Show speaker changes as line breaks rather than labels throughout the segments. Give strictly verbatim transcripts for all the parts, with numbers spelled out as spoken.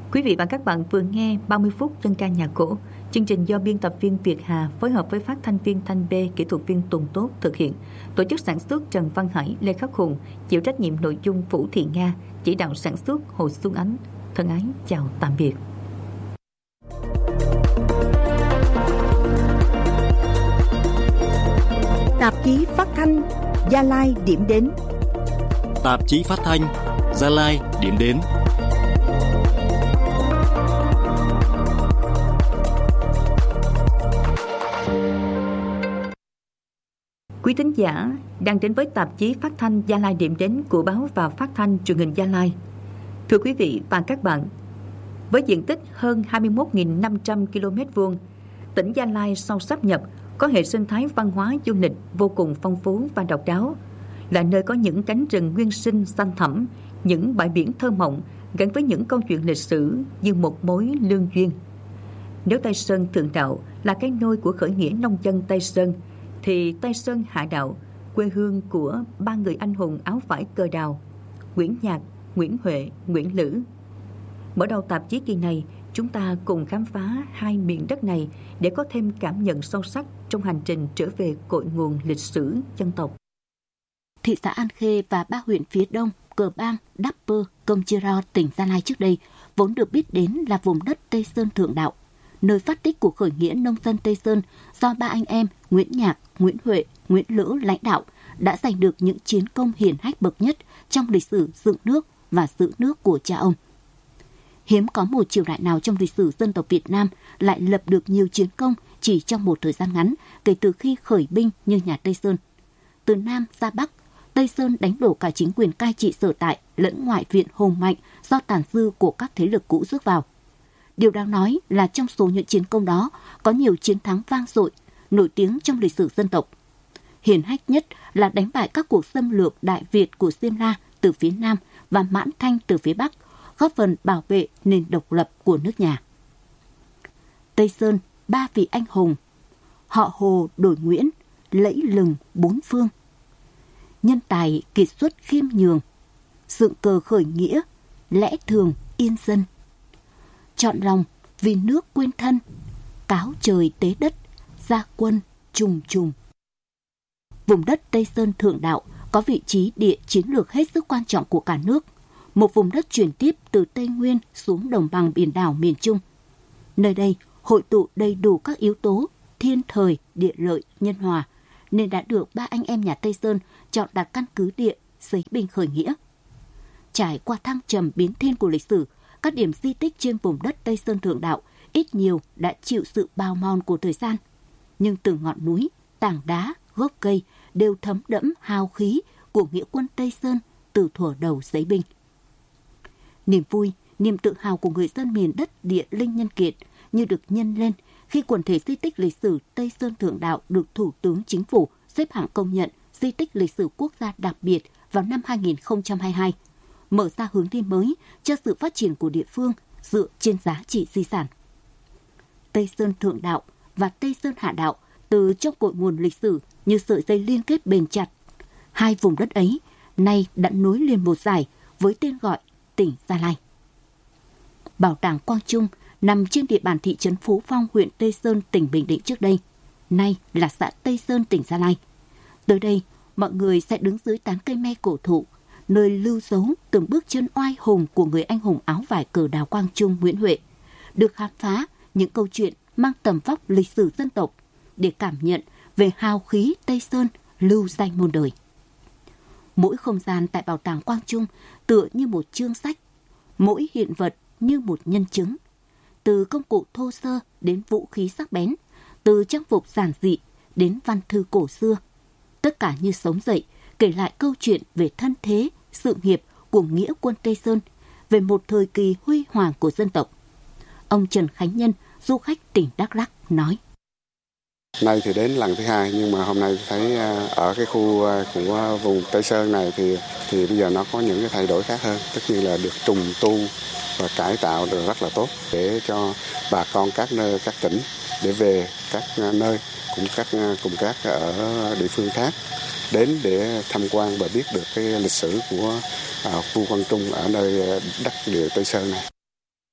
Quý vị và các bạn vừa nghe ba mươi phút dân ca nhạc cổ. Chương trình do biên tập viên Việt Hà phối hợp với phát thanh viên Thanh B, kỹ thuật viên Tùng Tốt thực hiện. Tổ chức sản xuất Trần Văn Hải, Lê Khắc Hùng, chịu trách nhiệm nội dung Vũ Thị Nga, chỉ đạo sản xuất Hồ Xuân Ánh. Thân ái chào tạm biệt.
Tạp chí phát thanh Gia Lai điểm đến.
Tạp chí phát thanh Gia Lai điểm đến.
Quý thính giả đang đến với tạp chí phát thanh Gia Lai điểm đến của báo và phát thanh truyền hình Gia Lai. Thưa quý vị và các bạn, với diện tích hơn hai mươi mốt nghìn năm trăm ki lô mét vuông, tỉnh Gia Lai sau sáp nhập có hệ sinh thái văn hóa du lịch vô cùng phong phú và độc đáo, là nơi có những cánh rừng nguyên sinh xanh thẳm, những bãi biển thơ mộng gắn với những câu chuyện lịch sử như một mối lương duyên. Nếu Tây Sơn Thượng Đạo là cái nôi của khởi nghĩa nông dân Tây Sơn, thì Tây Sơn Hạ Đạo, quê hương của ba người anh hùng áo vải cờ đào, Nguyễn Nhạc, Nguyễn Huệ, Nguyễn Lữ. Mở đầu tạp chí kỳ này, chúng ta cùng khám phá hai miền đất này để có thêm cảm nhận sâu sắc trong hành trình trở về cội nguồn lịch sử dân tộc.
Thị xã An Khê và ba huyện phía đông, Cờ Bang, Đắp Pơ, Công Chơ Ro, tỉnh Gia Lai trước đây vốn được biết đến là vùng đất Tây Sơn Thượng Đạo, nơi phát tích của khởi nghĩa nông dân Tây Sơn do ba anh em Nguyễn Nhạc, Nguyễn Huệ, Nguyễn Lữ lãnh đạo đã giành được những chiến công hiển hách bậc nhất trong lịch sử dựng nước và giữ nước của cha ông. Hiếm có một triều đại nào trong lịch sử dân tộc Việt Nam lại lập được nhiều chiến công chỉ trong một thời gian ngắn kể từ khi khởi binh như nhà Tây Sơn. Từ Nam ra Bắc, Tây Sơn đánh đổ cả chính quyền cai trị sở tại lẫn ngoại viện hùng mạnh do tàn dư của các thế lực cũ rước vào. Điều đáng nói là trong số những chiến công đó có nhiều chiến thắng vang dội, nổi tiếng trong lịch sử dân tộc. Hiển hách nhất là đánh bại các cuộc xâm lược Đại Việt của Xiêm La từ phía Nam và Mãn Thanh từ phía Bắc, góp phần bảo vệ nền độc lập của nước nhà. Tây Sơn, ba vị anh hùng, họ Hồ đổi Nguyễn, lẫy lừng bốn phương. Nhân tài kiệt xuất khiêm nhường, dựng cờ khởi nghĩa, lẽ thường yên dân. Chọn lòng vì nước quên thân, cáo trời tế đất, gia quân trùng trùng. Vùng đất Tây Sơn Thượng Đạo có vị trí địa chiến lược hết sức quan trọng của cả nước, một vùng đất chuyển tiếp từ Tây Nguyên xuống đồng bằng biển đảo miền Trung. Nơi đây hội tụ đầy đủ các yếu tố thiên thời, địa lợi, nhân hòa, nên đã được ba anh em nhà Tây Sơn chọn đặt căn cứ địa xây binh khởi nghĩa. Trải qua thăng trầm biến thiên của lịch sử, các điểm di tích trên vùng đất Tây Sơn Thượng Đạo ít nhiều đã chịu sự bào mòn của thời gian. Nhưng từ ngọn núi, tảng đá, gốc cây đều thấm đẫm hào khí của nghĩa quân Tây Sơn từ thuở đầu giấy binh. Niềm vui, niềm tự hào của người dân miền đất địa linh nhân kiệt như được nhân lên khi quần thể di tích lịch sử Tây Sơn Thượng Đạo được Thủ tướng Chính phủ xếp hạng công nhận di tích lịch sử quốc gia đặc biệt vào năm hai nghìn không trăm hai mươi hai, mở ra hướng đi mới cho sự phát triển của địa phương dựa trên giá trị di sản. Tây Sơn Thượng Đạo và Tây Sơn Hạ Đạo từ trong cội nguồn lịch sử như sợi dây liên kết bền chặt. Hai vùng đất ấy nay đã nối liền một dải với tên gọi tỉnh Gia Lai. Bảo tàng Quang Trung nằm trên địa bàn thị trấn Phú Phong, huyện Tây Sơn, tỉnh Bình Định trước đây, nay là xã Tây Sơn, tỉnh Gia Lai. Tới đây, mọi người sẽ đứng dưới tán cây me cổ thụ, nơi lưu dấu từng bước chân oai hùng của người anh hùng áo vải cờ đào Quang Trung Nguyễn Huệ, được khám phá những câu chuyện mang tầm vóc lịch sử dân tộc để cảm nhận về hào khí Tây Sơn lưu danh muôn đời. Mỗi không gian tại Bảo tàng Quang Trung tựa như một chương sách, mỗi hiện vật như một nhân chứng. Từ công cụ thô sơ đến vũ khí sắc bén, từ trang phục giản dị đến văn thư cổ xưa. Tất cả như sống dậy, kể lại câu chuyện về thân thế, sự nghiệp của nghĩa quân Tây Sơn, về một thời kỳ huy hoàng của dân tộc. Ông Trần Khánh Nhân, du khách tỉnh Đắk Lắk nói.
Nay thì đến lần thứ hai, nhưng mà hôm nay thấy ở cái khu của vùng Tây Sơn này thì thì bây giờ nó có những cái thay đổi khác hơn, tất nhiên là được trùng tu và cải tạo được rất là tốt để cho bà con các nơi, các tỉnh để về các nơi cũng các cùng các ở địa phương khác đến để tham quan và biết được cái lịch sử của vua Quang Trung ở nơi đất địa Tây Sơn này.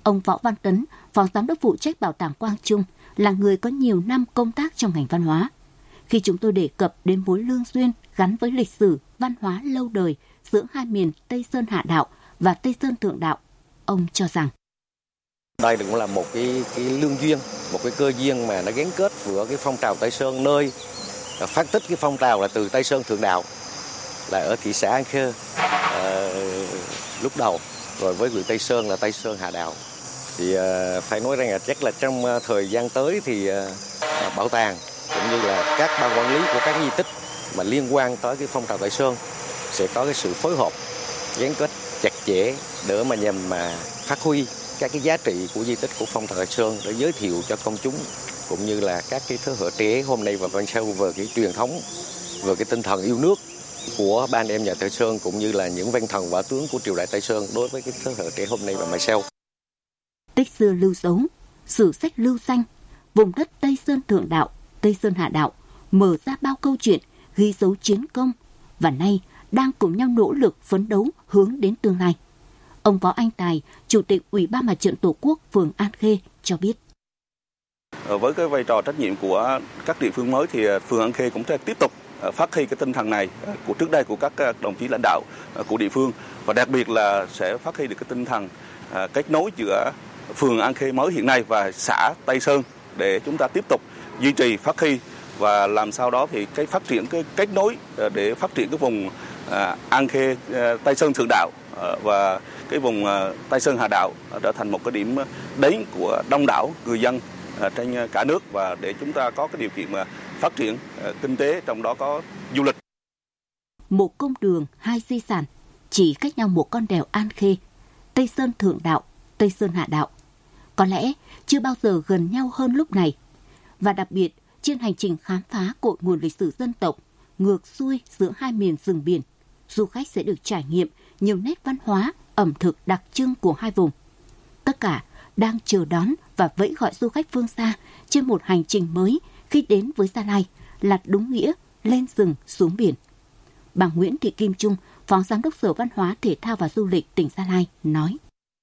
Ông Võ Văn Tấn, Phó Giám đốc phụ trách Bảo tàng Quang Trung, là người có nhiều năm công tác trong ngành văn hóa. Khi chúng tôi đề cập đến mối lương duyên gắn với lịch sử, văn hóa lâu đời giữa hai miền Tây Sơn Hạ Đạo và Tây Sơn Thượng Đạo, ông cho rằng
đây cũng là một cái, cái lương duyên, một cái cơ duyên mà nó gắn kết giữa cái phong trào Tây Sơn, nơi phát tích cái phong trào là từ Tây Sơn Thượng Đạo là ở thị xã An Khê à, lúc đầu, rồi với huyện Tây Sơn là Tây Sơn Hạ Đạo. Thì à, phải nói rằng là chắc là trong thời gian tới thì à, bảo tàng cũng như là các ban quản lý của các di tích mà liên quan tới cái phong trào Tây Sơn sẽ có cái sự phối hợp gắn kết chặt chẽ để mà nhằm mà phát huy các cái giá trị của di tích của phong trào Tây Sơn để giới thiệu cho công chúng cũng như là các cái thế hệ trẻ hôm nay và mai sau về cái truyền thống, về cái tinh thần yêu nước của ban em nhà Tây Sơn cũng như là những văn thần võ tướng của triều đại Tây Sơn đối với cái thế hệ trẻ hôm nay và mai sau.
Tích xưa lưu dấu, sử sách lưu danh, vùng đất Tây Sơn Thượng Đạo, Tây Sơn Hạ Đạo mở ra bao câu chuyện ghi dấu chiến công và nay đang cùng nhau nỗ lực phấn đấu hướng đến tương lai. Ông Võ Anh Tài, Chủ tịch Ủy ban Mặt trận Tổ quốc phường An Khê cho biết.
Với cái vai trò trách nhiệm của các địa phương mới thì phường An Khê cũng sẽ tiếp tục phát huy cái tinh thần này của trước đây của các đồng chí lãnh đạo của địa phương, và đặc biệt là sẽ phát huy được cái tinh thần kết nối giữa phường An Khê mới hiện nay và xã Tây Sơn để chúng ta tiếp tục duy trì phát huy và làm sao đó thì cái phát triển cái kết nối để phát triển cái vùng An Khê Tây Sơn Thượng Đạo và cái vùng Tây Sơn Hạ Đạo trở thành một cái điểm đến của đông đảo người dân trên cả nước, và để chúng ta có cái điều kiện mà phát triển kinh tế, trong đó có du lịch.
Một cung đường, hai di sản, chỉ cách nhau một con đèo An Khê, Tây Sơn Thượng Đạo, Tây Sơn Hạ Đạo. Có lẽ chưa bao giờ gần nhau hơn lúc này. Và đặc biệt, trên hành trình khám phá cội nguồn lịch sử dân tộc, ngược xuôi giữa hai miền rừng biển, du khách sẽ được trải nghiệm nhiều nét văn hóa, ẩm thực đặc trưng của hai vùng. Tất cả đang chờ đón và vẫy gọi du khách phương xa trên một hành trình mới khi đến với Gia Lai là đúng nghĩa lên rừng xuống biển. Bà Nguyễn Thị Kim Trung, Phó Giám đốc Sở Văn hóa, Thể thao và Du lịch tỉnh Gia Lai nói: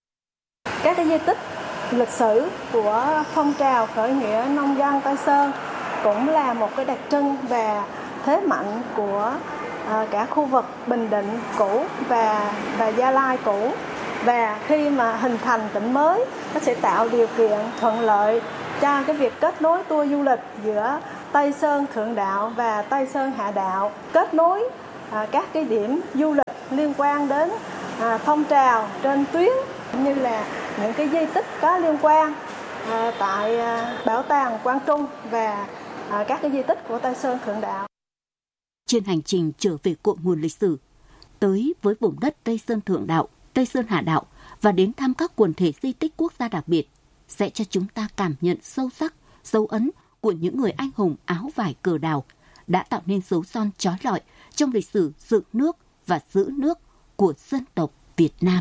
Các cái di tích lịch sử của phong trào khởi nghĩa nông dân Tây Sơn cũng là một cái đặc trưng và thế mạnh của cả khu vực Bình Định cũ và, và Gia Lai cũ. Và khi mà hình thành tỉnh mới, nó sẽ tạo điều kiện thuận lợi cho cái việc kết nối tour du lịch giữa Tây Sơn Thượng Đạo và Tây Sơn Hạ Đạo, kết nối à, các cái điểm du lịch liên quan đến à, phong trào trên tuyến, như là những cái di tích có liên quan à, tại à, Bảo tàng Quang Trung và à, các cái di tích của Tây Sơn Thượng Đạo.
Trên hành trình trở về cội nguồn lịch sử, tới với vùng đất Tây Sơn Thượng Đạo, Tây Sơn Hạ Đạo và đến thăm các quần thể di tích quốc gia đặc biệt sẽ cho chúng ta cảm nhận sâu sắc dấu ấn của những người anh hùng áo vải cờ đào đã tạo nên dấu son chói lọi trong lịch sử dựng nước và giữ nước của dân tộc Việt Nam.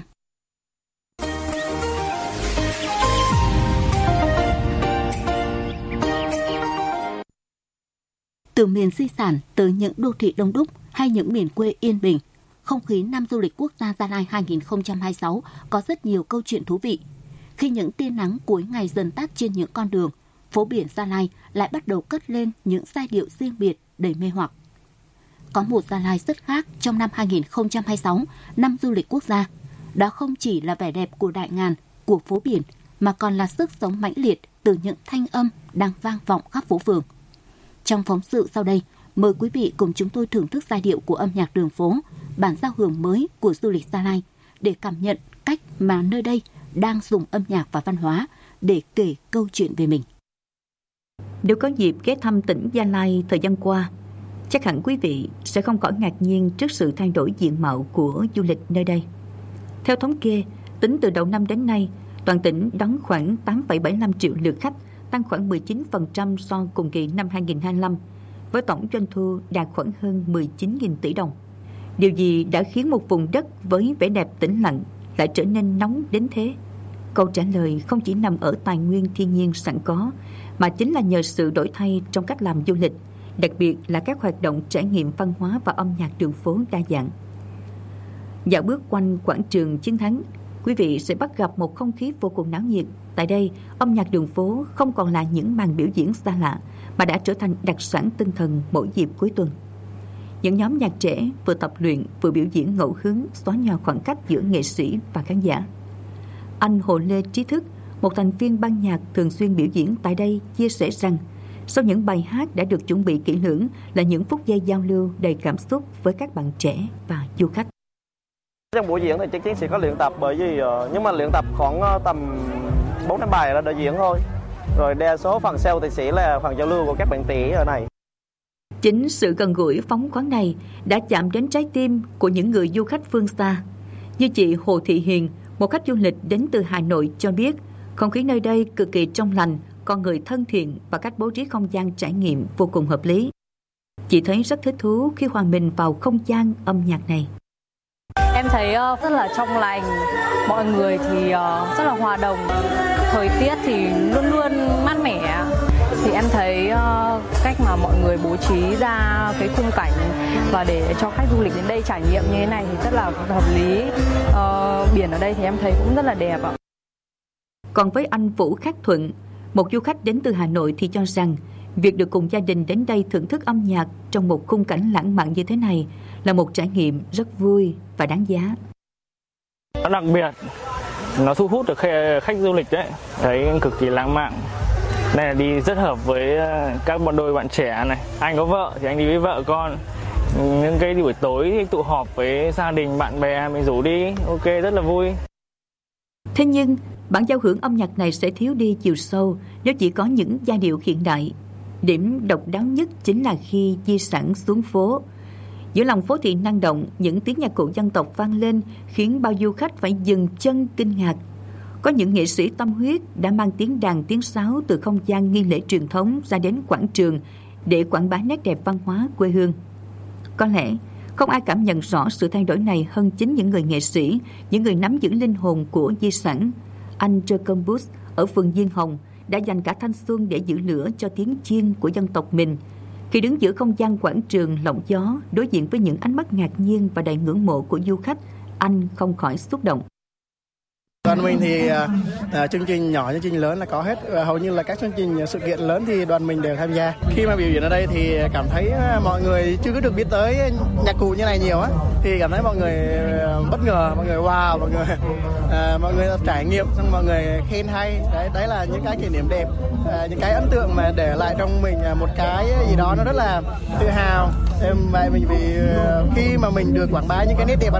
Từ miền di sản tới những đô thị đông đúc hay những miền quê yên bình, không khí năm du lịch quốc gia Gia Lai hai không hai sáu có rất nhiều câu chuyện thú vị. Khi những tia nắng cuối ngày dần tắt trên những con đường, phố biển Gia Lai lại bắt đầu cất lên những giai điệu riêng biệt đầy mê hoặc. Có một Gia Lai rất khác trong năm hai không hai sáu, năm du lịch quốc gia. Đó không chỉ là vẻ đẹp của đại ngàn, của phố biển, mà còn là sức sống mãnh liệt từ những thanh âm đang vang vọng khắp phố phường. Trong phóng sự sau đây, mời quý vị cùng chúng tôi thưởng thức giai điệu của âm nhạc đường phố, bản giao hưởng mới của du lịch Gia Lai, để cảm nhận cách mà nơi đây đang dùng âm nhạc và văn hóa để kể câu chuyện về mình.
Nếu có dịp ghé thăm tỉnh Gia Lai thời gian qua, chắc hẳn quý vị sẽ không khỏi ngạc nhiên trước sự thay đổi diện mạo của du lịch nơi đây. Theo thống kê, tính từ đầu năm đến nay, toàn tỉnh đón khoảng tám phẩy bảy mươi lăm triệu lượt khách, tăng khoảng mười chín phần trăm so cùng kỳ năm hai không hai lăm, với tổng doanh thu đạt khoảng hơn mười chín nghìn tỷ đồng. Điều gì đã khiến một vùng đất với vẻ đẹp tĩnh lặng lại trở nên nóng đến thế? Câu trả lời không chỉ nằm ở tài nguyên thiên nhiên sẵn có, mà chính là nhờ sự đổi thay trong cách làm du lịch, đặc biệt là các hoạt động trải nghiệm văn hóa và âm nhạc đường phố đa dạng. Dạo bước quanh quảng trường Chiến Thắng, quý vị sẽ bắt gặp một không khí vô cùng náo nhiệt. Tại đây, âm nhạc đường phố không còn là những màn biểu diễn xa lạ, mà đã trở thành đặc sản tinh thần mỗi dịp cuối tuần. Những nhóm nhạc trẻ vừa tập luyện vừa biểu diễn ngẫu hứng, xóa nhòa khoảng cách giữa nghệ sĩ và khán giả. Anh Hồ Lê Trí Thức, một thành viên ban nhạc thường xuyên biểu diễn tại đây, chia sẻ rằng sau những bài hát đã được chuẩn bị kỹ lưỡng là những phút giây giao lưu đầy cảm xúc với các bạn trẻ và du khách.
Trong buổi diễn thì chắc chắn sẽ có luyện tập, bởi vì nhưng mà luyện tập khoảng tầm bốn năm bài là để diễn thôi. Rồi đa số phần sau thì sẽ là phần giao lưu của các bạn trẻ ở này.
Chính sự gần gũi phóng khoáng này đã chạm đến trái tim của những người du khách phương xa. Như chị Hồ Thị Hiền, một khách du lịch đến từ Hà Nội cho biết, không khí nơi đây cực kỳ trong lành, con người thân thiện và cách bố trí không gian trải nghiệm vô cùng hợp lý. Chị thấy rất thích thú khi hòa mình vào không gian âm nhạc này.
Em thấy rất là trong lành, mọi người thì rất là hòa đồng, thời tiết thì luôn luôn mát mẻ. Thì em thấy cách mà mọi người bố trí ra cái khung cảnh và để cho khách du lịch đến đây trải nghiệm như thế này thì rất là hợp lý. Ờ, biển ở đây thì em thấy cũng rất là đẹp ạ.
Còn với anh Vũ Khắc Thuận, một du khách đến từ Hà Nội thì cho rằng việc được cùng gia đình đến đây thưởng thức âm nhạc trong một khung cảnh lãng mạn như thế này là một trải nghiệm rất vui và đáng giá.
Nó đặc biệt, nó thu hút được khách du lịch đấy, thấy cực kỳ lãng mạn. Đây là đi rất hợp với các bọn đôi bạn trẻ này. Anh có vợ thì anh đi với vợ con. Những cái buổi tối tụ họp với gia đình, bạn bè mình rủ đi, ok, rất là vui.
Thế nhưng, bản giao hưởng âm nhạc này sẽ thiếu đi chiều sâu nếu chỉ có những giai điệu hiện đại. Điểm độc đáo nhất chính là khi di sản xuống phố. Giữa lòng phố thị năng động, những tiếng nhạc cụ dân tộc vang lên khiến bao du khách phải dừng chân kinh ngạc. Có những nghệ sĩ tâm huyết đã mang tiếng đàn tiếng sáo từ không gian nghi lễ truyền thống ra đến quảng trường để quảng bá nét đẹp văn hóa quê hương. Có lẽ không ai cảm nhận rõ sự thay đổi này hơn chính những người nghệ sĩ, những người nắm giữ linh hồn của di sản. Anh Jacob ở phường Diên Hồng đã dành cả thanh xuân để giữ lửa cho tiếng chiêng của dân tộc mình. Khi đứng giữa không gian quảng trường lộng gió, đối diện với những ánh mắt ngạc nhiên và đầy ngưỡng mộ của du khách, anh không khỏi xúc động.
Đoàn mình thì uh, chương trình nhỏ, chương trình lớn là có hết. Uh, hầu như là các chương trình sự kiện lớn thì đoàn mình đều tham gia. Khi mà biểu diễn ở đây thì cảm thấy uh, mọi người chưa có được biết tới nhạc cụ như này nhiều á, thì cảm thấy mọi người uh, bất ngờ, mọi người wow, mọi người uh, mọi người trải nghiệm, xong mọi người khen hay. Đấy, đấy là những cái kỷ niệm đẹp, uh, những cái ấn tượng mà để lại trong mình uh, một cái gì đó nó rất là tự hào. Vậy mình vì uh, khi mà mình được quảng bá những cái nét đẹp